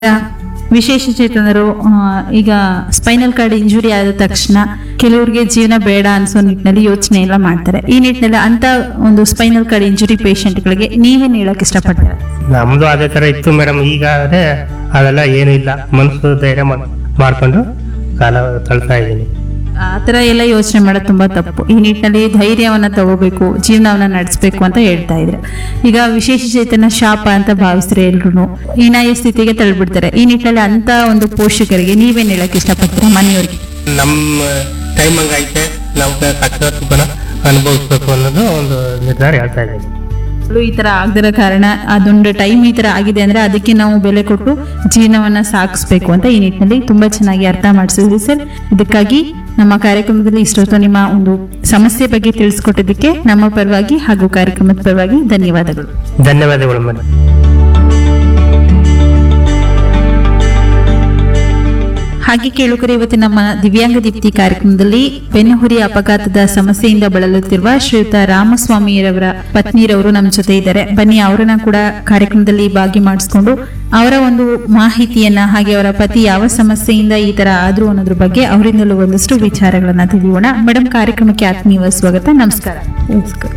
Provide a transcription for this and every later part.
ವಿಶೇಷ ಚೇತನರು ಈಗ spinal cord injury ಆದ ತಕ್ಷಣ ಕೆಲವರಿಗೆ ಜೀವನ ಬೇಡ ಅನ್ಸೋ ನಿಟ್ಟಿನಲ್ಲಿ ಯೋಚನೆ ಎಲ್ಲ ಮಾಡ್ತಾರೆ. ಈ ನಿಟ್ಟಿನಲ್ಲಿ ಅಂತ ಒಂದು ಸ್ಪೈನಲ್ ಕಾರ್ಡ್ ಇಂಜುರಿ ಪೇಷಂಟ್ಗಳಿಗೆ ನೀವೇನ್ ಹೇಳಕ್ ಇಷ್ಟಪಡ್ತೀರಾ? ನಮ್ದು ಅದೇ ತರ ಇತ್ತು ಮೇಡಮ್. ಈಗ ಆದ್ರೆ ಅದೆಲ್ಲ ಏನೂ ಇಲ್ಲ. ಮನಸ್ಸು ಧೈರ್ಯ ಮಾಡ್ಕೊಂಡು ಕಾಲ ತಳ್ತಾ ಇದ್ದೀನಿ. ಆ ತರ ಎಲ್ಲ ಯೋಚನೆ ಮಾಡೋದು ತುಂಬಾ ತಪ್ಪು. ಈ ನಿಟ್ಟಿನಲ್ಲಿ ಧೈರ್ಯವನ್ನ ತಗೋಬೇಕು, ಜೀವನವನ್ನ ನಡೆಸಬೇಕು ಅಂತ ಹೇಳ್ತಾ ಇದ್ರೆ. ಈಗ ವಿಶೇಷ ಚೇತನ ಶಾಪ ಅಂತ ಭಾವಿಸ್ತಾರೆ ಎಲ್ರು, ಹೀನಾಯ ಸ್ಥಿತಿಗೆ ತಳ್ಳಿಬಿಡ್ತಾರೆ. ಈ ನಿಟ್ಟಿನಲ್ಲಿ ಅಂತ ಒಂದು ಪೋಷಕರಿಗೆ ನೀವೇನ್ ಹೇಳಕ್ ಇಷ್ಟಪಡ್ತೀರಾ ಮನೆಯವ್ರಿಗೆ? ನಮ್ಮ ಟೈಮ್ ಹಂಗೈತೆ, ನಾವು ಕಷ್ಟ ಸುಖನ ಅನುಭವಿಸ್ಬೇಕು ಅನ್ನೋದು ಒಂದು ನಿರ್ಧಾರ ಹೇಳ್ತಾ ಇದ್ದೀನಿ. ಈ ತರ ಆಗದಿರೋ ಕಾರಣ ಅದೊಂದು ಟೈಮ್ ಈ ತರ ಆಗಿದೆ ಅಂದ್ರೆ ಅದಕ್ಕೆ ನಾವು ಬೆಲೆ ಕೊಟ್ಟು ಜೀವನವನ್ನ ಸಾಗಿಸ್ಬೇಕು ಅಂತ ಈ ನಿಟ್ಟಿನಲ್ಲಿ ತುಂಬಾ ಚೆನ್ನಾಗಿ ಅರ್ಥ ಮಾಡಿಸಿದ್ರಿ ಸರ್. ಇದಕ್ಕಾಗಿ ನಮ್ಮ ಕಾರ್ಯಕ್ರಮದಲ್ಲಿ ಇಷ್ಟೊತ್ತು ನಿಮ್ಮ ಒಂದು ಸಮಸ್ಯೆ ಬಗ್ಗೆ ತಿಳಿಸ್ಕೊಟ್ಟಿದ್ದಕ್ಕೆ ನಮ್ಮ ಪರವಾಗಿ ಹಾಗೂ ಕಾರ್ಯಕ್ರಮದ ಪರವಾಗಿ ಧನ್ಯವಾದಗಳು. ಧನ್ಯವಾದಗಳು ಮೇಡಮ್. ಹಾಗೆ ಕೇಳುಗರೆ, ಇವತ್ತಿನ ನಮ್ಮ ದಿವ್ಯಾಂಗ ದೀಪ್ತಿ ಕಾರ್ಯಕ್ರಮದಲ್ಲಿ ಬೆನ್ನುಹುರಿ ಅಪಘಾತದ ಸಮಸ್ಯೆಯಿಂದ ಬಳಲುತ್ತಿರುವ ಶ್ರೀಯುತ ರಾಮಸ್ವಾಮಿಯವರ ಪತ್ನಿರವರು ನಮ್ಮ ಜೊತೆ ಇದ್ದಾರೆ. ಬನ್ನಿ ಅವರನ್ನ ಕೂಡ ಕಾರ್ಯಕ್ರಮದಲ್ಲಿ ಭಾಗಿ ಮಾಡಿಸ್ಕೊಂಡು ಅವರ ಒಂದು ಮಾಹಿತಿಯನ್ನ ಹಾಗೆ ಅವರ ಪತಿ ಯಾವ ಸಮಸ್ಯೆಯಿಂದ ಈ ತರ ಆದ್ರು ಅನ್ನೋದ್ರ ಬಗ್ಗೆ ಅವರಿಂದಲೂ ಒಂದಷ್ಟು ವಿಚಾರಗಳನ್ನ ತಿಳಿಯೋಣ. ಮೇಡಮ್, ಕಾರ್ಯಕ್ರಮಕ್ಕೆ ಆತ್ಮೀಯ ಸ್ವಾಗತ. ನಮಸ್ಕಾರ. ನಮಸ್ಕಾರ.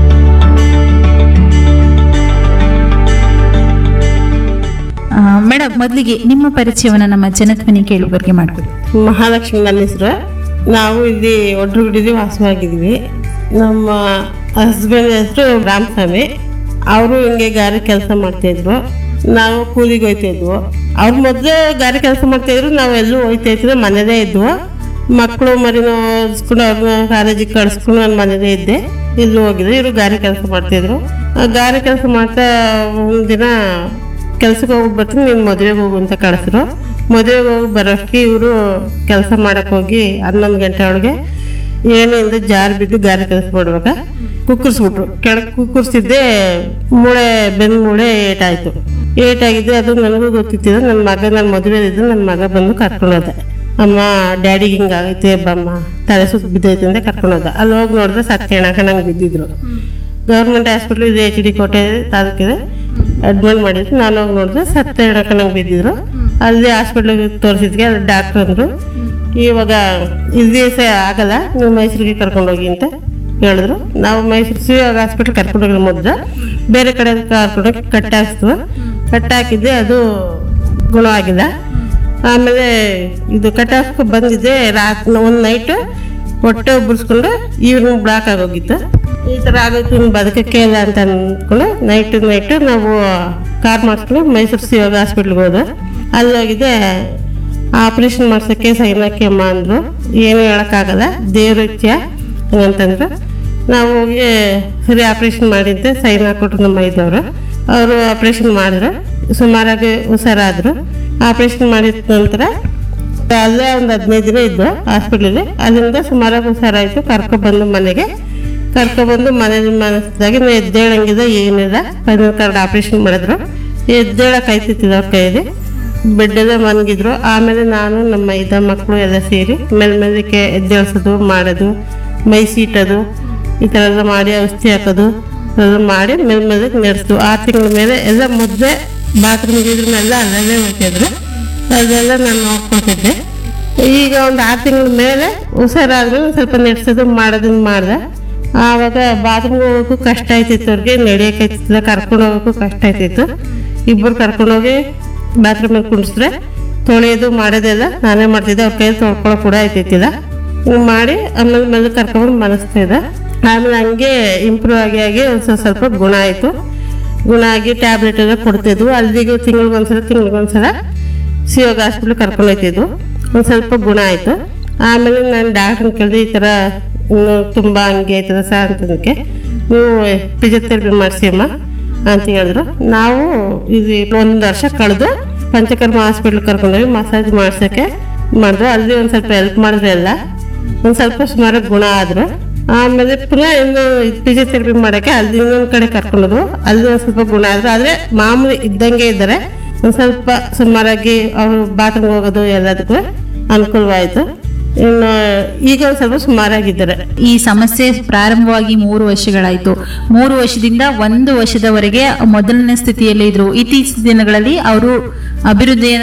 ಮೇಡಮ್, ಮೊದಲಿಗೆ ನಿಮ್ಮ ಪರಿಚಯವನ್ನ ನಮ್ಮ ಜನಧ್ವನಿ ಕೇಳುಗರಿಗೆ ಮಾಡ್ಕೊಡಿ. ಮಹಾಲಕ್ಷ್ಮಿ ನನ್ನ ಹೆಸರು. ನಾವು ಇಲ್ಲಿ ಒಡ್ರಗುಡಿಲಿ ವಾಸವಾಗಿದ್ವಿ. ನಮ್ಮ ಹಸ್ಬೆಂಡ್ ಹೆಸರು ರಾಮಸ್ವಾಮಿ. ಅವರು ಹಿಂಗೆ ಗಾರೆ ಕೆಲಸ ಮಾಡ್ತಾಯಿದ್ರು, ನಾವು ಕೂಲಿಗೆ ಹೋಗ್ತಾಯಿದ್ವು. ಅವ್ರು ಮೊದಲು ಗಾರೆ ಕೆಲಸ ಮಾಡ್ತಾಯಿದ್ರು, ನಾವು ಎಲ್ಲೂ ಹೋಗ್ತಾ ಇದ್ವಿ, ಮನೇಲೇ ಇದ್ವು. ಮಕ್ಕಳು ಮರಿನ ಓದಿಸ್ಕೊಂಡು ಅವ್ರನ್ನ ಕಾಲೇಜಿಗೆ ಕಳಿಸ್ಕೊಂಡು ನಾನು ಮನೇಲೇ ಇದ್ದೆ, ಎಲ್ಲೂ ಹೋಗಿದ್ರು. ಇವರು ಗಾರೆ ಕೆಲಸ ಮಾಡ್ತಾಯಿದ್ರು. ಗಾರೆ ಕೆಲಸ ಮಾಡ್ತಾ ಒಂದಿನ ಕೆಲ್ಸಕ್ಕೆ ಹೋಗ್ಬಿಟ್ಟು ಬರ್ತೀನಿ, ನೀನು ಮದುವೆಗೆ ಹೋಗು ಅಂತ ಕಳಿಸಿದ್ರು. ಮದುವೆಗೆ ಹೋಗಿ ಬರೋಷ್ಟಕ್ಕೆ ಇವರು ಕೆಲಸ ಮಾಡೋಕ್ಕೆ ಹೋಗಿ 11 ಗಂಟೆ ಒಳಗೆ ಏನಿಂದ ಜಾರು ಬಿದ್ದು ಗಾರೆ ಕೆಲಸ ಮಾಡುವಾಗ ಕುಕ್ಕರ್ಸ್ಬಿಟ್ರು. ಕೆಳಗೆ ಕುಕ್ಕರ್ಸಿದ್ದೆ, ಮೂಳೆ ಬೆನ್ನು ಮೂಳೆ ಏಟಾಯಿತು. ಏಟಾಗಿದ್ದೆ, ಅದು ನನಗೂ ಗೊತ್ತಿತ್ತಿಲ್ಲ. ನನ್ನ ಮಗ, ನನ್ನ ಮದುವೆ ಇದ್ದು ನನ್ನ ಮಗ ಬಂದು ಕರ್ಕೊಂಡೋದೆ. ಅಮ್ಮ ಡ್ಯಾಡಿಗೆ ಹಿಂಗಾಗೈತೆ ಬಮ್ಮ, ತಲೆ ಸುತ್ತ ಬಿದ್ದೈತೆ ಅಂತ ಕರ್ಕೊಂಡೋದ. ಅಲ್ಲಿ ಹೋಗಿ ನೋಡಿದ್ರೆ ಸತ್ಯ ನಂಗೆ ಬಿದ್ದಿದ್ರು. ಗೌರ್ಮೆಂಟ್ ಹಾಸ್ಪಿಟ್ಲ್ ಇದು HD ಕೋಟೆ ತಾಲೂಕಿದೆ, ಅಡ್ಮಿಟ್ ಮಾಡಿದ್ರು. ನಾನು ಹೋಗಿ ನೋಡಿದ್ರೆ ಸತ್ತ ನಂಗೆ ಬಿದ್ದಿದ್ರು. ಅಲ್ಲಿ ಹಾಸ್ಪಿಟ್ಲಿಗೆ ತೋರಿಸಿದ್ಗೆ ಅಲ್ಲಿ ಡಾಕ್ಟ್ರ್ ಅಂದರು, ಇವಾಗ ಇಲ್ಲಿ ಆಗಲ್ಲ, ನೀವು ಮೈಸೂರಿಗೆ ಕರ್ಕೊಂಡೋಗಿ ಅಂತ ಹೇಳಿದ್ರು. ನಾವು ಮೈಸೂರು ಹಾಸ್ಪಿಟ್ಲ್ ಕರ್ಕೊಂಡೋಗಿ ಮೊದಲು ಬೇರೆ ಕಡೆ ಕರ್ಕೊಂಡೋಗಿ ಕಟ್ಟಾಕಿದ್ದೆ, ಅದು ಗುಣ ಆಗಿಲ್ಲ. ಆಮೇಲೆ ಇದು ಕಟ್ಟಾಕಕ್ಕೆ ಬಂದಿದ್ದೆ, ರಾತ್ರಿ ಒಂದು ನೈಟು ಹೊಟ್ಟೆ ಉಬ್ಬರಿಸ್ಕೊಂಡು ಈವ್ನಿಂಗ್ ಬ್ಲಾಕ್ ಆಗೋಗಿತ್ತು. ಈ ಥರ ಆಗೋಯ್ತು, ಇನ್ನು ಬದುಕಕ್ಕೆ ಇಲ್ಲ ಅಂತ ಅಂದ್ಕೊಂಡು ನೈಟು ನಾವು ಕಾರ್ ಮಾಡಿಸ್ಕೊಂಡು ಮೈಸೂರು ಸಿವಾಗ ಹಾಸ್ಪಿಟ್ಲಿಗೆ ಹೋದ. ಅಲ್ಲೋಗಿದ್ದೆ, ಆಪ್ರೇಷನ್ ಮಾಡ್ಸೋಕ್ಕೆ ಸೈನ್ ಹಾಕಿ ಅಮ್ಮ ಅಂದರು. ಏನೂ ಹೇಳೋಕ್ಕಾಗಲ್ಲ, ದೇವ್ರ ಇಚ್ಛೆ ಹಂಗಂತಂದ್ರು. ನಾವು ಹೋಗಿ ಸರಿ ಆಪ್ರೇಷನ್ ಮಾಡಿದ್ದೆ, ಸೈನ್ ಹಾಕ್ಕೊಟ್ರು ನಮ್ಮ ಐದವರು. ಅವರು ಆಪ್ರೇಷನ್ ಮಾಡಿದ್ರು, ಸುಮಾರಾಗಿ ಹುಷಾರಾದರು. ಆಪ್ರೇಷನ್ ಮಾಡಿದ ನಂತರ ಅಲ್ಲೇ ಒಂದು 15 ದಿನ ಇದ್ದು ಹಾಸ್ಪಿಟ್ಲಲ್ಲಿ. ಅಲ್ಲಿಂದ ಸುಮಾರಾಗಿ ಹುಷಾರಾಯಿತು. ಕರ್ಕೊಬಂದು ಮನೇಲಿ ಮನಸ್ಸಿದಾಗಿ ಎದ್ದೇಳಂಗಿದೆ, ಏನಿಲ್ಲ. ಸ್ಪೈನಲ್ ಕಾರ್ಡ್ ಆಪ್ರೇಷನ್ ಮಾಡಿದ್ರು, ಎದ್ದೇಳಕ್ಕೆ ಆಯ್ತಿತ್ತಿಲ್ಲ ಅವ್ರ ಕೈಯಲ್ಲಿ. ಬೆಡ್ಡಲ್ಲೇ ಮಲಗಿದ್ರು. ಆಮೇಲೆ ನಾನು ನಮ್ಮ 5 ಮಕ್ಕಳು ಎಲ್ಲ ಸೇರಿ ಮೇಲ್ಮೇಲಕ್ಕೆ ಎದ್ದೇಳಿಸೋದು ಮಾಡೋದು, ಮೈ ಸೀಟೋದು, ಈ ಥರ ಎಲ್ಲ ಮಾಡಿ ಔಷಧಿ ಹಾಕೋದು ಎಲ್ಲ ಮಾಡಿ ಮೇಲ್ಮೇಲಕ್ಕೆ ನಡೆಸ್ತು. 6 ತಿಂಗಳ ಮೇಲೆ ಎಲ್ಲ ಮುದ್ದೆ ಬಾತ್ರೂಮ್ಗೆ ಇದ್ರನ್ನೆಲ್ಲ ಅಲ್ಲಲ್ಲೇ ಹೋಗ್ತಿದ್ರು. ಅದೆಲ್ಲ ನಾನು ನೋಡ್ಕೊತಿದ್ದೆ. ಈಗ ಒಂದು 6 ತಿಂಗಳ ಮೇಲೆ ಹುಷಾರಾದ್ರೂ ಸ್ವಲ್ಪ ನಡೆಸೋದು ಮಾಡೋದನ್ನ ಮಾಡಿದೆ. ಆವಾಗ ಬಾತ್ರೂಮ್ಗೆ ಹೋಗೋಕ್ಕೂ ಕಷ್ಟ ಆಯ್ತಿತ್ತು, ಅವ್ರಿಗೆ ನಡೆಯೋಕೆ ಆಯ್ತಿಲ್ಲ, ಕರ್ಕೊಂಡು ಹೋಗೋಕ್ಕೂ ಕಷ್ಟ ಆಯ್ತಿತ್ತು. ಇಬ್ಬರು ಕರ್ಕೊಂಡೋಗಿ ಬಾತ್ರೂಮಲ್ಲಿ ಕುಂಡಿಸಿದ್ರೆ ತೊಳೆಯೋದು ಮಾಡೋದೆಲ್ಲ ನಾನೇ ಮಾಡ್ತಿದ್ದೆ. ಅವ್ರ ಕೈಯಲ್ಲಿ ತೊಳ್ಕೊಳ್ಳೋ ಕೂಡ ಆಯ್ತಿತ್ತಿಲ್ಲ. ಹಿಂಗೆ ಮಾಡಿ ಆಮೇಲೆ ಕರ್ಕೊಂಡು ಮನಸ್ತಾ ಇದ್ದೆ. ಆಮೇಲೆ ಹಂಗೆ ಇಂಪ್ರೂವ್ ಆಗಿ ಸ್ವಲ್ಪ ಗುಣ ಆಯಿತು. ಗುಣ ಆಗಿ ಟ್ಯಾಬ್ಲೆಟ್ ಎಲ್ಲ ಕೊಡ್ತಿದ್ವು. ಅಲ್ಲಿಗೆ ತಿಂಗಳಿಗೊಂದ್ಸಲ ಸಿವಾಗ ಹಾಸ್ಪಿಟ್ಲಿಗೆ ಕರ್ಕೊಂಡು ಹೋಗ್ತಿದ್ವು. ಒಂದು ಸ್ವಲ್ಪ ಗುಣ ಆಯಿತು. ಆಮೇಲೆ ನಾನು ಡಾಕ್ಟ್ರನ್ನ ಕೇಳಿದೆ, ಈ ಥರ ಇನ್ನು ತುಂಬ ಹಂಗೆ ಆಯ್ತದ ಸರ್ ಅಂತದಕ್ಕೆ, ನೀವು ಫಿಸಿಯೋಥೆರಪಿ ಮಾಡಿಸಿ ಅಮ್ಮ ಅಂತ ಹೇಳಿದ್ರು. ನಾವು ಇದು 1 ವರ್ಷ ಕಳೆದು ಪಂಚಕರ್ಮ ಹಾಸ್ಪಿಟ್ಲಿಗೆ ಕರ್ಕೊಂಡೋಗಿ ಮಸಾಜ್ ಮಾಡ್ಸೋಕ್ಕೆ ಮಾಡಿದ್ರು. ಅಲ್ಲಿ ಒಂದು ಸ್ವಲ್ಪ ಹೆಲ್ಪ್ ಮಾಡಿದ್ರೆ ಎಲ್ಲ ಒಂದು ಸ್ವಲ್ಪ ಸುಮಾರು ಗುಣ ಆದರು. ಆಮೇಲೆ ಪುನಃ ಇನ್ನು ಫಿಸಿಯೋಥೆರಪಿ ಮಾಡೋಕ್ಕೆ ಅಲ್ಲಿ ಇನ್ನೊಂದು ಕಡೆ ಕರ್ಕೊಂಡೋದ್ರು. ಅಲ್ಲಿ ಒಂದು ಸ್ವಲ್ಪ ಗುಣ ಆದರು. ಆದರೆ ಮಾಮೂಲಿ ಇದ್ದಂಗೆ ಇದ್ದಾರೆ. ಒಂದು ಸ್ವಲ್ಪ ಸುಮಾರಾಗಿ ಅವರು ಬಾತ್ರೂಮ್ಗೆ ಹೋಗೋದು ಎಲ್ಲದಕ್ಕೂ ಅನುಕೂಲವಾಯಿತು. ಇನ್ನು ಈಗ ಒಂದು ಸ್ವಲ್ಪ ಸುಮಾರಾಗಿದ್ದಾರೆ. ಈ ಸಮಸ್ಯೆ ಪ್ರಾರಂಭವಾಗಿ 3 ವರ್ಷಗಳಾಯ್ತು. 3 ವರ್ಷದಿಂದ 1 ವರ್ಷದವರೆಗೆ ಮೊದಲನೇ ಸ್ಥಿತಿಯಲ್ಲಿ ಇದ್ರು. ಇತ್ತೀಚಿನ ದಿನಗಳಲ್ಲಿ ಅವರು ಅಭಿವೃದ್ಧಿಯ